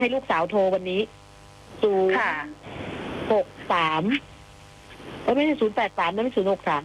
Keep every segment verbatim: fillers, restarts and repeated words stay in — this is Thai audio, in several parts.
ให้ลูกสาวโทรวันนี้ศูนย์หกสามไม่ใช่ศูนย์แปดสามนะไม่ศูนย์หกสาม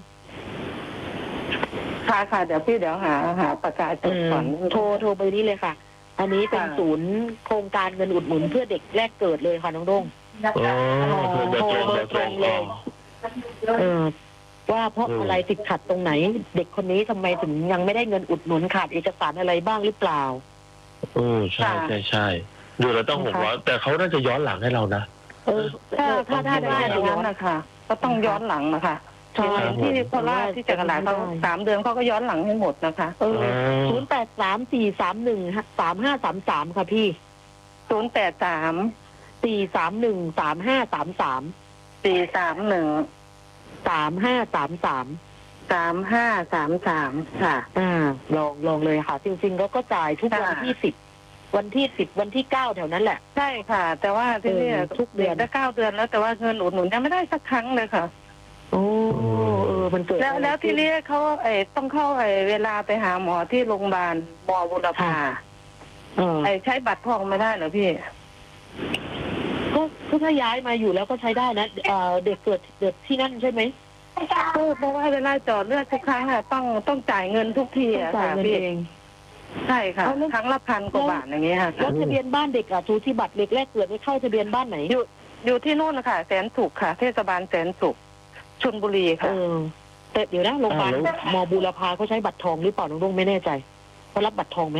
ค่ะค่ะเดี๋ยวพี่เดี๋ยวหาหาประกาศก่อนโทรโทรไปนี้เลยค่ะอันนี้เป็นศูนย์โครงการเงินอุดหนุนเพื่อเด็กแรกเกิดเลยค่ะน้องด้งโทรเบอร์ตรงเลยเออว่าเพราะอะไรติดขัดตรงไหนเด็กคนนี้ทำไมถึงยังไม่ได้เงินอุดหนุนขาดเอกสารอะไรบ้างหรือเปล่าเออใช่ใช่ใช่ดูเราต้องหกร้อยแต่เขาน่าจะย้อนหลังให้เรานะเออถ้าถ้าถ้าได้อย่างนั้นนะคะก็ต้องย้อนหลังนะคะใช่ที่โคราชที่จักรลาเขาสามเดือนเขาก็ย้อนหลังให้หมดนะคะเออศูนย์แปดสามสี่สามหนึ่งสามห้าสามสามค่ะพี่ศูนย์แปดสามสี่สามหนึ่งสามห้าสามสามสี่สามหนึ่งสามห้าสามสามสามห้าสามสามค่ะอ่าลองลองเลยค่ะจริงๆก็ก็จ่ายทุกวันที่สิบวันที่สิบวันที่เก้าแถวนั้นแหละใช่ค่ะแต่ว่าที่นี่ทุกเดือนได้เก้าเดือนแล้วแต่ว่าเงินอุดหนุนยังไม่ได้สักครั้งเลยค่ะโอ้เออมันเกิดแล้วแล้วที่นี่เขาเอต้องเข้าไอเวลาไปหาหมอที่โรงพยาบาลมอบุรพาไอใช้บัตรทองไม่ได้เหรอพี่ก็ถ้าย้ายมาอยู่แล้วก็ใช้ได้นะเอ่อเด็กเกิดเด็กที่นั่นใช่ไหมเพราะว่าเวลาจอดเลือดทุกครั้งอะต้องต้องจ่ายเงินทุกทีอะค่ะพี่ใช่ค่ะครั้งละพันกว่าบาทอย่างเงี้ยค่ะแล้วทะเบียนบ้านเด็กอะทูที่บัตรเด็กแรกเกิดไม่เข้าทะเบียนบ้านไหนอยู่อยู่ที่นู่นนะคะแสนสุขค่ะเทศบาลแสนสุขชลบุรีค่ะเออแต่เดี๋ยวนะโรงพยาบาลมอบูรพาเขาใช้บัตรทองหรือเปล่าน้องรุ่งไม่แน่ใจเขารับบัตรทองไหม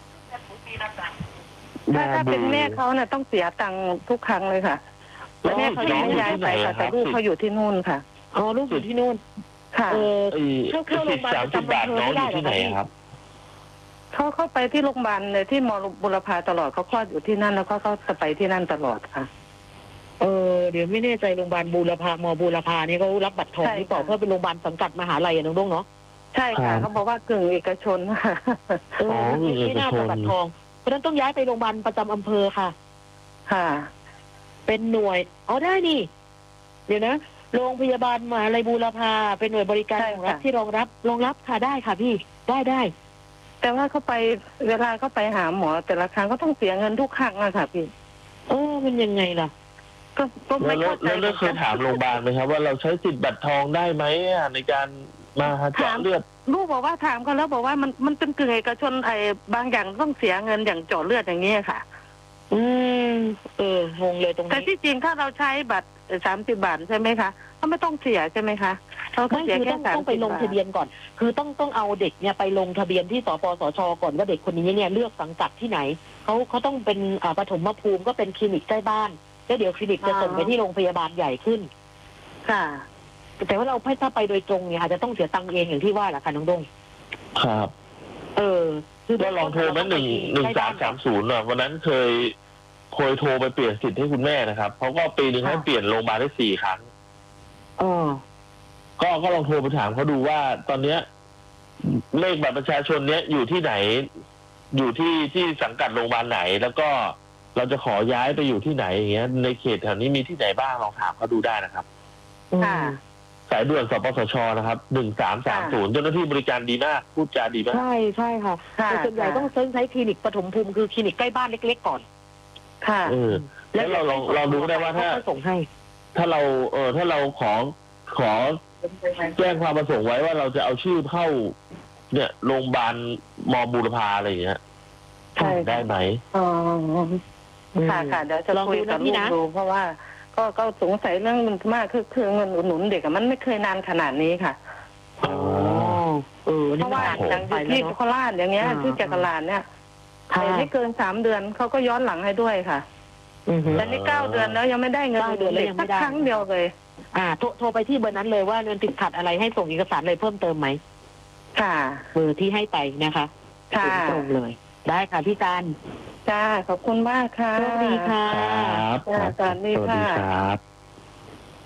ถ้าถ้าเป็นแม่เขาเนี่ยต้องเสียตังค์ทุกครั้งเลยค่ะแม่เขาไม่ย้ายไปค่ะแต่ลูกเขาอยู่ที่นู่นค่ะอ๋อลูกอยู่ที่นู่นค่ะเออเข้าเข้าโรงพยาบาลประจำอำเภอไม่ได้หรอครับเขาเข้าไปที่โรงพยาบาลเลยที่มอบุรพาตลอดเขาคลอดอยู่ที่นั่นแล้วก็เขาจะไปที่นั่นตลอดค่ะเออเดี๋ยวไม่แน่ใจโรงพยาบาลบูรพามอบูรพานี่เขารับบัตรทองหรือเปล่าเพราะเป็นโรงพยาบาลสังกัดมหาลัยน้องด้งเนาะใช่ค่ะเขาบอกว่ากึ่งเอกชนค่ะอ๋อไม่น่าจะบัตรทองเพราะฉะนั้นต้องย้ายไปโรงพยาบาลประจำอำเภอค่ะค่ะเป็นหน่วยอ๋อได้นี่เดี๋ยวนะโรงพยาบาลมหาลัยบูรพาเป็นหน่วยบริการของรัฐที่รองรับรองรับค่ะได้ค่ะพี่ได้ได้แต่ว่าเขาไปเวลาเขาไปหาหมอแต่ละครั้งก็ต้องเสียเงินทุกครั้งอะค่ะพี่เออมันยังไงล่ะก็ก็ไม่เข้าใจแล้วเคยถามโรงพยาบาลไหมครับว่าเราใช้สิทธิ์บัตรทองได้ไหมในการมาเจาะเลือดลูกบอกว่าถามเขาแล้วบอกว่ามันมันเป็นกึ่งเอกชนไอ้บางอย่างต้องเสียเงินอย่างเจาะเลือดอย่างนี้ค่ะอืมเอองงเลยตรงนี้แต่ที่จริงถ้าเราใช้บัตรสามสิบบาทใช่ไหมคะเขาไม่ต้องเสียใช่ไหมคะเขาเสียแค่ต้องไปลงทะเบียนก่อนคือต้องต้องเอาเด็กเนี่ยไปลงทะเบียนที่สปสชก่อนว่าเด็กคนนี้เนี่ยเลือกสังกัดที่ไหนเขาเขาต้องเป็นปฐมภูมิก็เป็นคลินิกใกล้บ้านแล้วเดี๋ยวคลินิกจะส่งไปที่โรงพยาบาลใหญ่ขึ้นค่ะแต่ว่าเราถ้าไปโดยตรงเนี่ยอาจจะต้องเสียตังค์เองอย่างที่ว่าแหละค่ะน้องด้งครับเออคือก็ลองโทรมาหนึ่งหนึ่งสามสามศูนย์อ่ะวันนั้นเคยเคยโทรไปเปลี่ยนสิทธิ์ให้คุณแม่นะครับเขาก็ปีหนึ่งให้เปลี่ยนโรงพยาบาลได้สี่ครั้งอ๋อก็ก็ลองโทรไปถามเขาดูว่าตอนเนี้ยเลขบัตรประชาชนเนี้ยอยู่ที่ไหนอยู่ที่ที่สังกัดโรงพยาบาลไหนแล้วก็เราจะขอย้ายไปอยู่ที่ไหนอย่างเงี้ยในเขตแถวนี้มีที่ไหนบ้างลองถามเขาดูได้นะครับค่ะสายด่วนสปสชนะครับหนึ่งสามสามศูนย์เจ้าหน้าที่บริการดีมากพูดจาดีมากใช่ใช่ค่ะแต่ส่วนใหญ่ต้องใช้คลินิกปฐมภูมิคือคลินิกใกล้บ้านเล็กๆก่อนค่ะเออแล้วเราลองลองดูได้ว่าถ้าส่งให้ถ้าเราเออถ้าเราขอขอแจ้งความประสงค์ไว้ว่าเราจะเอาชื่อเข้าเนี่ยโรงพยาบาลมอบูรพาอะไรอย่างเงี้ยได้ไหมอ๋อค่ะค่ะเดี๋ยวจะคุยกับลูกดูเพราะว่าก็ก็สงสัยเรื่องมันมากคือคือเงินอุดหนุนเด็กมันไม่เคยนานขนาดนี้ค่ะอ๋อเออเพราะว่าอย่างที่โคราชอย่างเงี้ยที่จักรลาดเนี่ยไม่เกินสามเดือนเขาก็ย้อนหลังให้ด้วยค่ะแต่นี่เก้าเดือนแล้วยังไม่ได้เงินอุดหนุนเด็กสักครั้งเดียวเลยอ่าโทรโทรไปที่เบอร์นั้นเลยว่าเงินติดขัดอะไรให้ส่งเอกสารอะไรเพิ่มเติมไหมค่ะเบอร์ที่ให้ไปนะคะค่ะตรงเลยได้ค่ะพี่การจ้าขอบคุณมากค่ะสวัสดีค่ะครับสวัสดีค่ะ